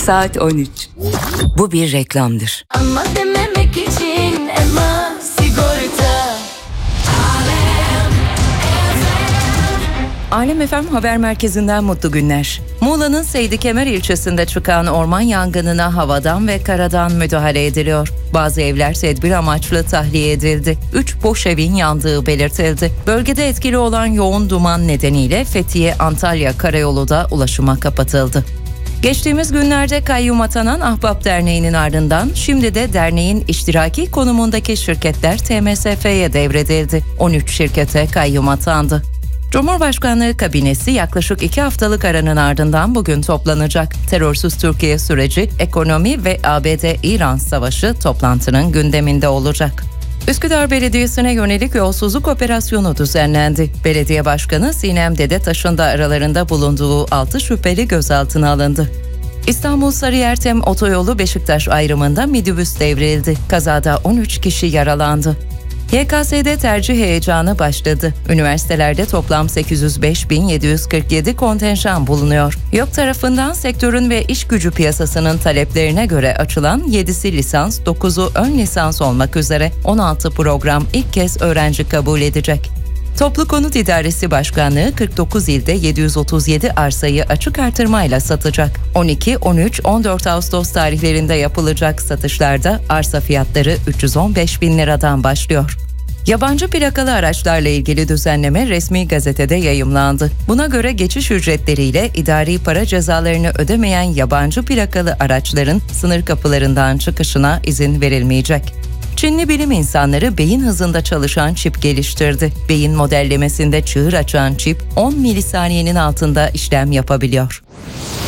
Saat 13. Bu bir reklamdır. Ama dememek için Ema Sigorta. Alem FM Haber Merkezi'nden mutlu günler. Muğla'nın Seydikemer ilçesinde çıkan orman yangınına havadan ve karadan müdahale ediliyor. Bazı evler tedbir amaçlı tahliye edildi. 3 boş evin yandığı belirtildi. Bölgede etkili olan yoğun duman nedeniyle Fethiye-Antalya karayolu da ulaşıma kapatıldı. Geçtiğimiz günlerde kayyum atanan Ahbap Derneği'nin ardından şimdi de derneğin iştiraki konumundaki şirketler TMSF'ye devredildi. 13 şirkete kayyum atandı. Cumhurbaşkanlığı kabinesi yaklaşık 2 haftalık aranın ardından bugün toplanacak. Terörsüz Türkiye süreci, ekonomi ve ABD-İran savaşı toplantının gündeminde olacak. Üsküdar Belediyesi'ne yönelik yolsuzluk operasyonu düzenlendi. Belediye Başkanı Sinem Dedetaş'ın da aralarında bulunduğu 6 şüpheli gözaltına alındı. İstanbul Sarıyer-Tem otoyolu Beşiktaş ayrımında minibüs devrildi. Kazada 13 kişi yaralandı. YKS'de tercih heyecanı başladı. Üniversitelerde toplam 805.747 kontenjan bulunuyor. YÖK tarafından sektörün ve iş gücü piyasasının taleplerine göre açılan 7'si lisans, 9'u ön lisans olmak üzere 16 program ilk kez öğrenci kabul edecek. Toplu Konut İdaresi Başkanlığı 49 ilde 737 arsayı açık artırmayla satacak. 12, 13, 14 Ağustos tarihlerinde yapılacak satışlarda arsa fiyatları 315 bin liradan başlıyor. Yabancı plakalı araçlarla ilgili düzenleme resmi gazetede yayımlandı. Buna göre geçiş ücretleriyle idari para cezalarını ödemeyen yabancı plakalı araçların sınır kapılarından çıkışına izin verilmeyecek. Çinli bilim insanları beyin hızında çalışan çip geliştirdi. Beyin modellemesinde çığır açan çip 10 milisaniyenin altında işlem yapabiliyor.